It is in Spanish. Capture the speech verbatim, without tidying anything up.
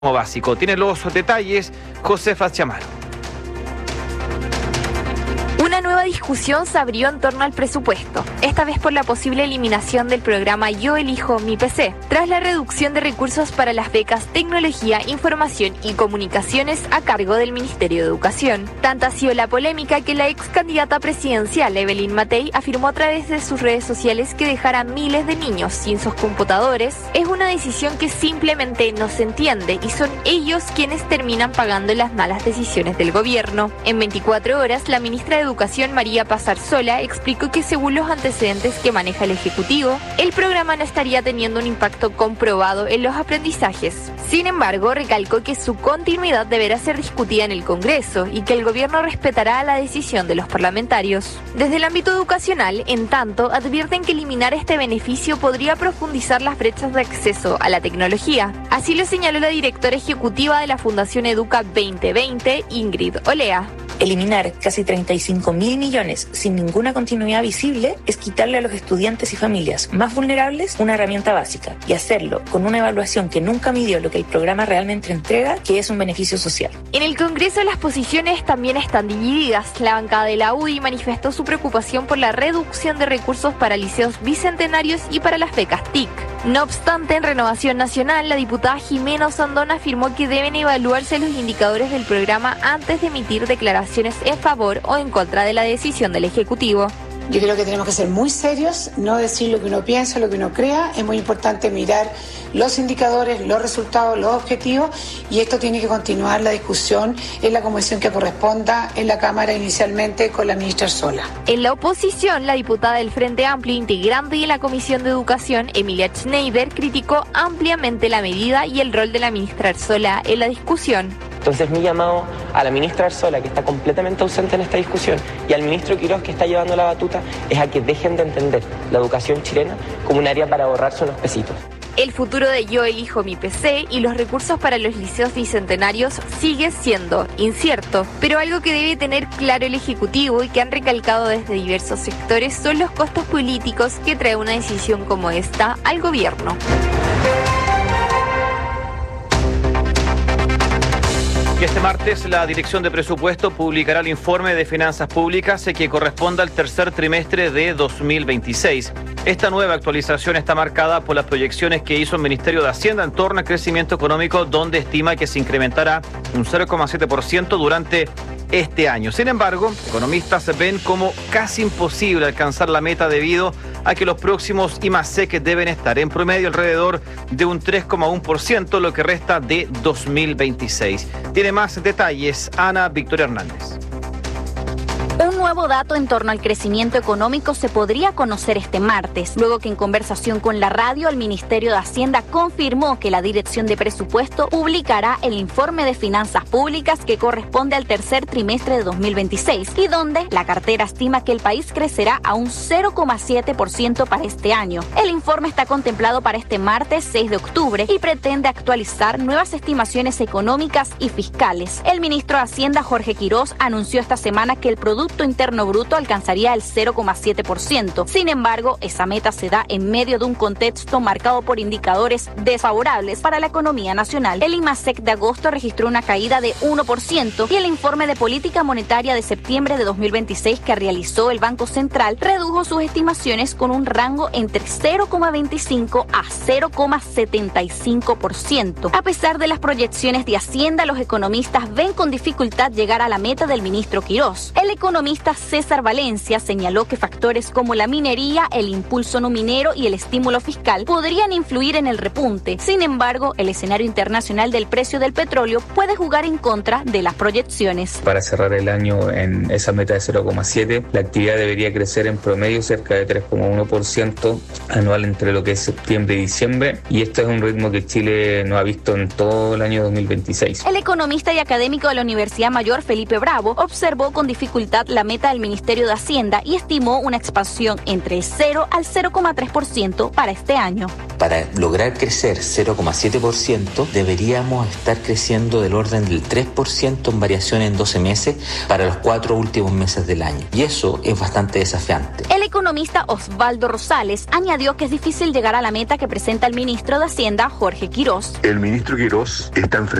básico. Tiene los detalles Josefa Chamaro. Una nueva discusión se abrió en torno al presupuesto, esta vez por la posible eliminación del programa Yo Elijo Mi P C, tras la reducción de recursos para las becas Tecnología, Información y Comunicaciones a cargo del Ministerio de Educación. Tanta ha sido la polémica que la ex candidata presidencial Evelyn Matei afirmó a través de sus redes sociales que dejar a miles de niños sin sus computadores es una decisión que simplemente no se entiende y son ellos quienes terminan pagando las malas decisiones del gobierno. En veinticuatro horas, la ministra de Educación María Pasarsola explicó que según los antecedentes que maneja el Ejecutivo, el programa no estaría teniendo un impacto comprobado en los aprendizajes. Sin embargo, recalcó que su continuidad deberá ser discutida en el Congreso y que el gobierno respetará la decisión de los parlamentarios. Desde el ámbito educacional, en tanto, advierten que eliminar este beneficio podría profundizar las brechas de acceso a la tecnología. Así lo señaló la directora ejecutiva de la Fundación Educa veinte veinte, Ingrid Olea. Eliminar casi treinta y cinco mil millones sin ninguna continuidad visible es quitarle a los estudiantes y familias más vulnerables una herramienta básica y hacerlo con una evaluación que nunca midió lo que el programa realmente entrega, que es un beneficio social. En el Congreso las posiciones también están divididas. La bancada de la U D I manifestó su preocupación por la reducción de recursos para liceos bicentenarios y para las becas T I C. No obstante, en Renovación Nacional, la diputada Jimena Osandón afirmó que deben evaluarse los indicadores del programa antes de emitir declaraciones en favor o en contra de la decisión del Ejecutivo. Yo creo que tenemos que ser muy serios, no decir lo que uno piensa, lo que uno crea. Es muy importante mirar los indicadores, los resultados, los objetivos, y esto tiene que continuar la discusión en la comisión que corresponda en la Cámara inicialmente con la ministra Arzola. En la oposición, la diputada del Frente Amplio, integrante de la Comisión de Educación, Emilia Schneider, criticó ampliamente la medida y el rol de la ministra Arzola en la discusión. Entonces mi llamado a la ministra Arzola, que está completamente ausente en esta discusión, y al ministro Quirós, que está llevando la batuta, es a que dejen de entender la educación chilena como un área para ahorrarse unos pesitos. El futuro de Yo Elijo Mi P C y los recursos para los liceos bicentenarios sigue siendo incierto, pero algo que debe tener claro el Ejecutivo y que han recalcado desde diversos sectores son los costos políticos que trae una decisión como esta al gobierno. Y este martes la Dirección de Presupuesto publicará el informe de finanzas públicas que corresponde al tercer trimestre de dos mil veintiséis. Esta nueva actualización está marcada por las proyecciones que hizo el Ministerio de Hacienda en torno al crecimiento económico, donde estima que se incrementará un cero coma siete por ciento durante este año. Sin embargo, economistas ven como casi imposible alcanzar la meta debido a que los próximos I M A S E C deben estar en promedio alrededor de un tres coma uno por ciento, lo que resta de dos mil veintiséis. Tiene más detalles Ana Victoria Hernández. Un nuevo dato en torno al crecimiento económico se podría conocer este martes, luego que en conversación con la radio el Ministerio de Hacienda confirmó que la Dirección de Presupuesto publicará el informe de finanzas públicas que corresponde al tercer trimestre de dos mil veintiséis y donde la cartera estima que el país crecerá a un cero coma siete por ciento para este año. El informe está contemplado para este martes seis de octubre y pretende actualizar nuevas estimaciones económicas y fiscales. El ministro de Hacienda, Jorge Quirós, anunció esta semana que el Producto Interno Bruto alcanzaría el cero coma siete por ciento. Sin embargo, esa meta se da en medio de un contexto marcado por indicadores desfavorables para la economía nacional. El I M A S E C de agosto registró una caída de uno por ciento y el informe de política monetaria de septiembre de dos mil veintiséis que realizó el Banco Central redujo sus estimaciones con un rango entre cero coma veinticinco a cero coma setenta y cinco por ciento. A pesar de las proyecciones de Hacienda, los economistas ven con dificultad llegar a la meta del ministro Quirós. El economista César Valencia señaló que factores como la minería, el impulso no minero y el estímulo fiscal podrían influir en el repunte. Sin embargo, el escenario internacional del precio del petróleo puede jugar en contra de las proyecciones. Para cerrar el año en esa meta de cero coma siete, la actividad debería crecer en promedio cerca de tres coma uno por ciento anual entre lo que es septiembre y diciembre, y este es un ritmo que Chile no ha visto en todo el año dos mil veintiséis. El economista y académico de la Universidad Mayor, Felipe Bravo, observó con dificultad la meta del Ministerio de Hacienda y estimó una expansión entre el cero al cero coma tres por ciento para este año. para lograr crecer cero coma siete por ciento, deberíamos estar creciendo del orden del tres por ciento en variación en doce meses para los cuatro últimos meses del año. Y eso es bastante desafiante. El economista Osvaldo Rosales añadió que es difícil llegar a la meta que presenta el ministro de Hacienda, Jorge Quirós. El ministro Quirós está enfrentando